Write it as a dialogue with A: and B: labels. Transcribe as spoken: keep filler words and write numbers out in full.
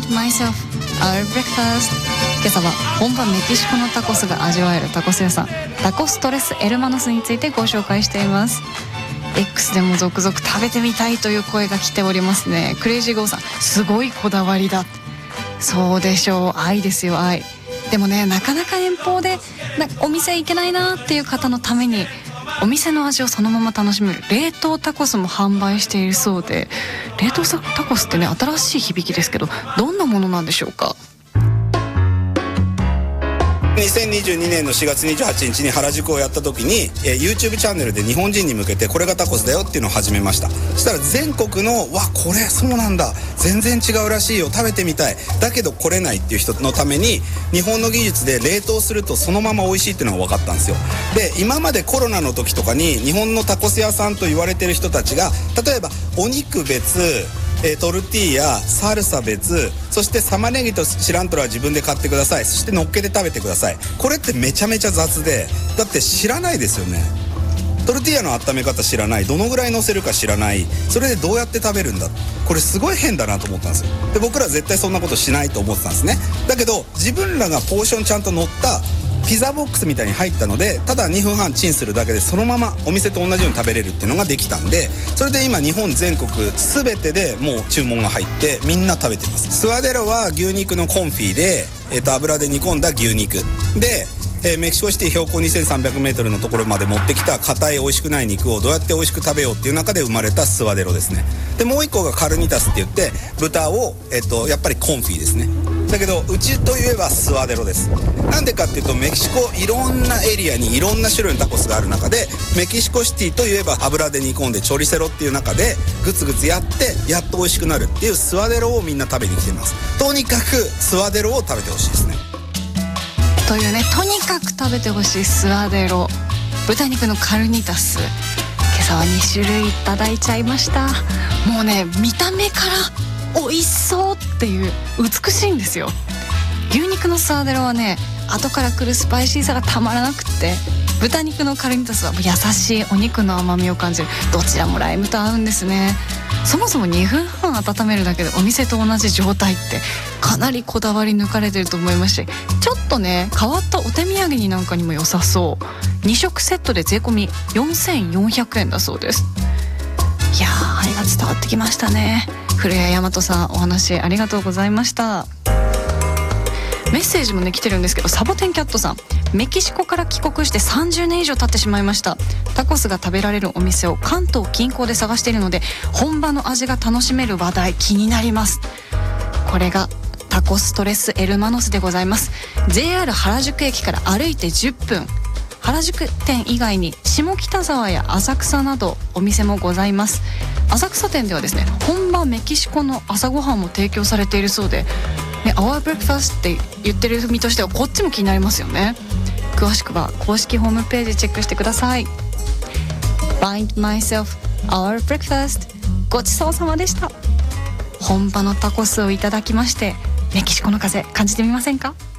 A: Find Myself Our Breakfast。 今朝は本場メキシコのタコスが味わえるタコス屋さんタコストレスエルマノスについてご紹介しています。 X でも続々食べてみたいという声が来ておりますね。クレイジーゴーさん、すごいこだわりだ。そうでしょう、愛ですよ、愛。でもね、なかなか遠方でなお店行けないなっていう方のためにお店の味をそのまま楽しめる冷凍タコスも販売しているそうで、冷凍タコスってね、新しい響きですけど、どんなものなんでしょうか。
B: にせんにじゅうにねんのしがつにじゅうはちにちに原宿をやった時に、えー、YouTube チャンネルで日本人に向けてこれがタコスだよっていうのを始めました。そしたら全国のわこれそうなんだ、全然違うらしいよ、食べてみたい、だけど来れないっていう人のために日本の技術で冷凍するとそのまま美味しいっていうのが分かったんですよ。で、今までコロナの時とかに日本のタコス屋さんと言われてる人たちが、例えばお肉別、えー、トルティーヤ、サルサ別、そして玉ねぎとシラントロは自分で買ってください、そして乗っけて食べてください。これってめちゃめちゃ雑で、だって知らないですよね。トルティーヤの温め方知らない、どのぐらい乗せるか知らない、それでどうやって食べるんだ、これすごい変だなと思ったんですよ。で、僕ら絶対そんなことしないと思ってたんですね。だけど自分らがポーションちゃんと乗ったピザボックスみたいに入ったので、ただにふんはんチンするだけでそのままお店と同じように食べれるっていうのができたんで、それで今日本全国全てでもう注文が入ってみんな食べてます。スワデロは牛肉のコンフィで、えー、と油で煮込んだ牛肉で、えー、メキシコシティ標高にせんさんびゃくメートルのところまで持ってきた硬い美味しくない肉をどうやって美味しく食べようっていう中で生まれたスワデロですね。で、もう一個がカルニタスって言って豚を、えー、とやっぱりコンフィですね。だけどうちといえばスワデロです。なんでかっていうと、メキシコいろんなエリアにいろんな種類のタコスがある中で、メキシコシティといえば油で煮込んでチョリセロっていう中でグツグツやってやっと美味しくなるっていうスワデロをみんな食べに来てます。とにかくスワデロを食べてほしいですね。
A: というね、とにかく食べてほしいスワデロ、豚肉のカルニタス、今朝はにしゅるいいただいちゃいました。もうね、見た目から美味しそうっていう美しいんですよ。牛肉のスワデロはね、後から来るスパイシーさがたまらなくって、豚肉のカルニタスは優しいお肉の甘みを感じる。どちらもライムと合うんですね。そもそもにふんはん温めるだけでお店と同じ状態ってかなりこだわり抜かれてると思いますし、ちょっとね変わったお手土産になんかにも良さそう。にしょくセットで税込みよんせんよんひゃくえんだそうです。いやー、愛が伝わってきましたね。古谷大和さん、お話ありがとうございました。メッセージもね来てるんですけど、サボテンキャットさん、メキシコから帰国してさんじゅうねん以上経ってしまいました。タコスが食べられるお店を関東近郊で探しているので、本場の味が楽しめる話題気になります。これがタコストレスエルマノスでございます。 ジェイアール 原宿駅から歩いてじゅっぷん、原宿店以外に下北沢や浅草などお店もございます。浅草店ではですね、本場メキシコの朝ごはんも提供されているそうで、ね、Our Breakfast って言ってる身としてはこっちも気になりますよね。詳しくは公式ホームページチェックしてください。 Find Myself Our Breakfast、 ごちそうさまでした。本場のタコスをいただきまして、メキシコの風感じてみませんか？